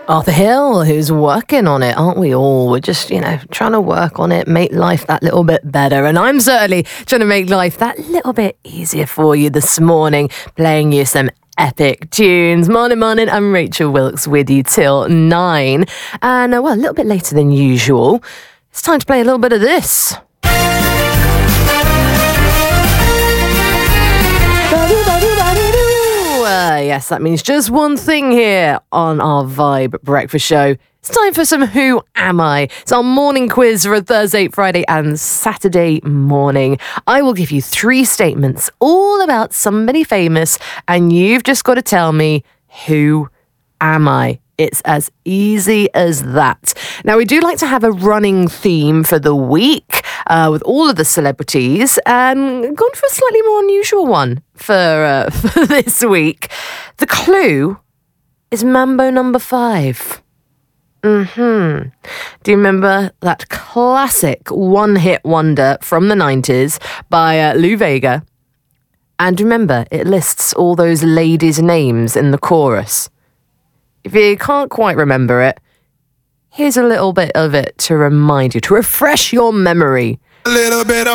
Arthur Hill, who's working on it, aren't we all? We're just, trying to work on it, make life that little bit better. And I'm certainly trying to make life that little bit easier for you this morning, playing you some epic tunes. Morning, I'm Rachel Wilkes with you till 9. And, a little bit later than usual, it's time to play a little bit of this. Yes, that means just one thing here on our Vibe Breakfast Show. It's time for some Who Am I? It's our morning quiz for a Thursday, Friday and Saturday morning. I will give you 3 statements all about somebody famous and you've just got to tell me, who am I? It's as easy as that. Now, we do like to have a running theme for the week with all of the celebrities and gone for a slightly more unusual one for this week. The clue is Mambo number 5. Do you remember that classic one-hit wonder from the 90s by Lou Vega? And remember, it lists all those ladies' names in the chorus. If you can't quite remember it, here's a little bit of it to remind you, to refresh your memory. A little bit of